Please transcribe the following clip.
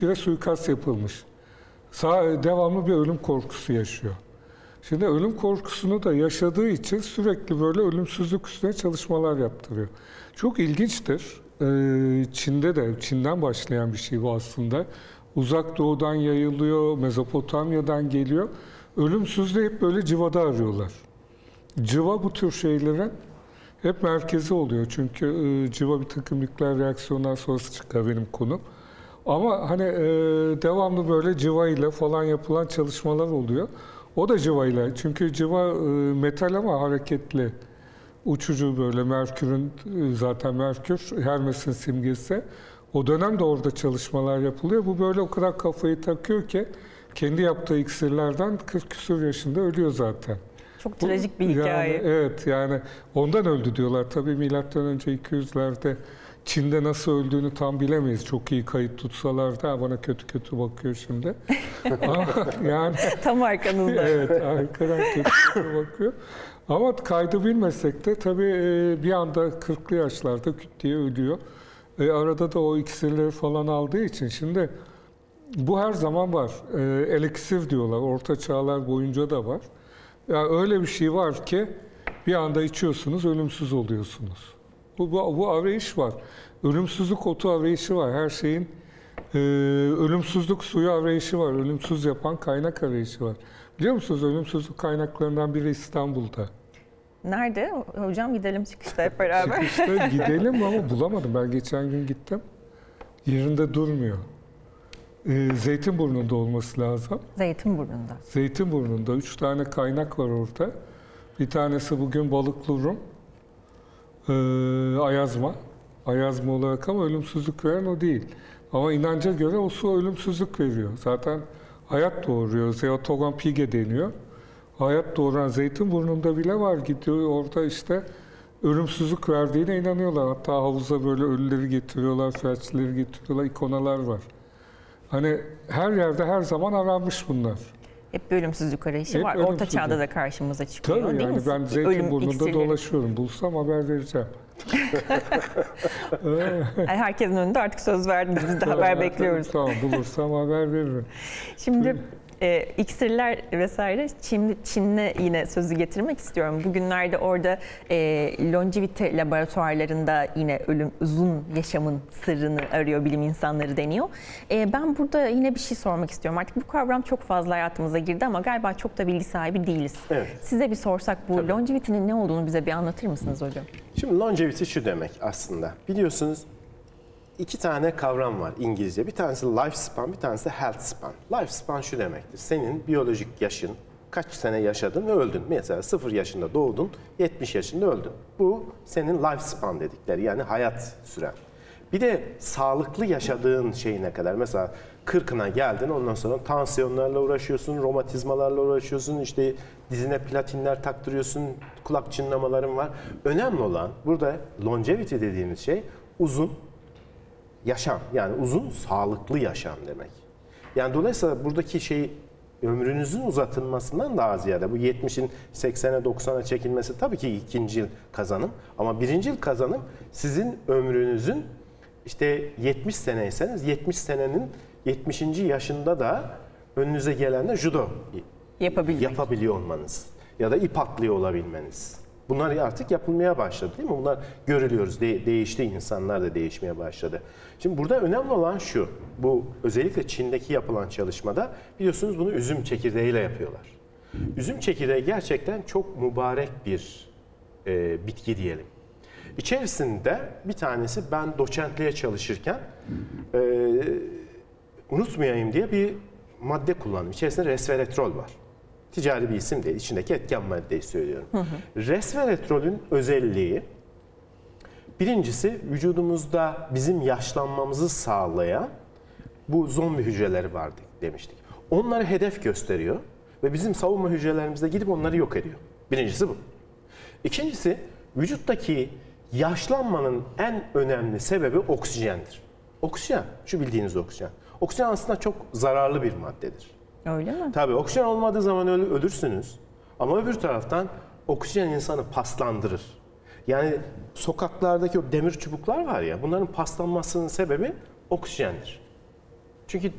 Bir suikast yapılmış. Devamlı bir ölüm korkusu yaşıyor. Şimdi ölüm korkusunu da yaşadığı için sürekli böyle ölümsüzlük üstüne çalışmalar yaptırıyor. Çok ilginçtir. Çin'den başlayan bir şey bu aslında. Uzak Doğu'dan yayılıyor, Mezopotamya'dan geliyor. Ölümsüzlüğü hep böyle civada arıyorlar. Civa bu tür şeylerin hep merkezi oluyor. Çünkü civa bir takım nükleer reaksiyonlar sonrası çıkar benim konum. Ama hani devamlı böyle civa ile falan yapılan çalışmalar oluyor. O da civa ile. Çünkü civa metal ama hareketli. Uçucu böyle Merkür'ün, zaten Merkür Hermes'in simgesi. O dönemde orada çalışmalar yapılıyor. Bu böyle o kadar kafayı takıyor ki kendi yaptığı iksirlerden 40 küsur yaşında ölüyor zaten. Çok trajik bir hikaye. Yani, evet yani ondan öldü diyorlar. Tabii milattan önce 200'lerde Çin'de nasıl öldüğünü tam bilemeyiz. Çok iyi kayıt tutsalar da bana kötü kötü bakıyor şimdi. Ama yani tam arkanızda. evet, arkadan kötü kötü bakıyor. Ama kaydı bilmesek de tabii bir anda 40'lı yaşlarda küt diye ölüyor. Arada da o iksirleri falan aldığı için şimdi bu her zaman var. Eliksir diyorlar. Orta çağlar boyunca da var. Yani öyle bir şey var ki bir anda içiyorsunuz, ölümsüz oluyorsunuz. Bu arayış var. Ölümsüzlük otu arayışı var. Her şeyin ölümsüzlük suyu arayışı var. Ölümsüz yapan kaynak arayışı var. Biliyor musunuz ölümsüzlük kaynaklarından biri İstanbul'da. Nerede? Hocam gidelim çıkışta hep beraber. Çıkışta gidelim ama bulamadım. Ben geçen gün gittim. Yerinde durmuyor. Zeytinburnu'nda olması lazım. Zeytinburnu'nda. Zeytinburnu'nda 3 tane kaynak var orada. Bir tanesi bugün Balıklırum. Ayazma. Ayazma olarak ama ölümsüzlük veren o değil. Ama inanca göre o su ölümsüzlük veriyor. Zaten hayat doğuruyor. Zeotogan pige deniyor. Hayat doğuran Zeytinburnu'nda bile var. Gidiyor orada işte ölümsüzlük verdiğine inanıyorlar. Hatta havuza böyle ölüleri getiriyorlar, felçlileri getiriyorlar, ikonalar var. Hani her yerde her zaman aranmış bunlar. Hep bir ölümsüzlük arayışı Hep var. ölümsüzlük. Orta çağda da karşımıza çıkıyor Tabii değil yani mi? ben Zeytinburnu'nda dolaşıyorum. Bulsam haber vereceğim. Herkesin önünde artık söz verdiniz. Biz de haber bekliyoruz. Tamam, bulursam haber veririm. Şimdi iksirler vesaire Çin'e yine sözü getirmek istiyorum. Bugünlerde orada longevity laboratuvarlarında yine uzun yaşamın sırrını arıyor bilim insanları deniyor. Ben burada yine bir şey sormak istiyorum. Artık bu kavram çok fazla hayatımıza girdi ama galiba çok da bilgi sahibi değiliz. Evet. Size bir sorsak bu longevity'nin ne olduğunu bize bir anlatır mısınız hocam? Şimdi longevity şu demek aslında. Biliyorsunuz iki tane kavram var İngilizce. Bir tanesi lifespan, bir tanesi de health span. Lifespan şu demektir. Senin biyolojik yaşın, kaç sene yaşadın ve öldün. Mesela 0 yaşında doğdun, 70 yaşında öldün. Bu senin lifespan dedikleri, yani hayat süren. Bir de sağlıklı yaşadığın şey ne kadar? Mesela 40'ına geldin, ondan sonra tansiyonlarla uğraşıyorsun, romatizmalarla uğraşıyorsun, işte dizine platinler taktırıyorsun, kulak çınlamaların var. Önemli olan burada longevity dediğimiz şey uzun yaşam, yani uzun sağlıklı yaşam demek. Yani dolayısıyla buradaki şey ömrünüzün uzatılmasından daha ziyade bu 70'in 80'e 90'a çekilmesi tabii ki ikinci yıl kazanım ama birinci yıl kazanım sizin ömrünüzün işte 70 seneyseniz 70 senenin 70. yaşında da önünüze gelenle judo yapabiliyor olmanız ya da ip atlıyor olabilmeniz. Bunlar artık yapılmaya başladı değil mi? Bunlar görülüyoruz. Değişti, insanlar da değişmeye başladı. Şimdi burada önemli olan şu. Bu özellikle Çin'deki yapılan çalışmada biliyorsunuz bunu üzüm çekirdeğiyle yapıyorlar. Üzüm çekirdeği gerçekten çok mübarek bir bitki diyelim. İçerisinde bir tanesi ben doçentliğe çalışırken unutmayayım diye bir madde kullandım. İçerisinde resveratrol var. Ticari bir isim değil. İçindeki etken maddeyi söylüyorum. Resveratrolün özelliği birincisi vücudumuzda bizim yaşlanmamızı sağlayan bu zombi hücreleri vardı demiştik. Onları hedef gösteriyor ve bizim savunma hücrelerimizde gidip onları yok ediyor. Birincisi bu. İkincisi vücuttaki yaşlanmanın en önemli sebebi oksijendir. Oksijen, şu bildiğiniz oksijen. Oksijen aslında çok zararlı bir maddedir. Öyle mi? Tabii oksijen olmadığı zaman ölürsünüz. Ama öbür taraftan oksijen insanı paslandırır. Yani sokaklardaki o demir çubuklar var ya, bunların paslanmasının sebebi oksijendir. Çünkü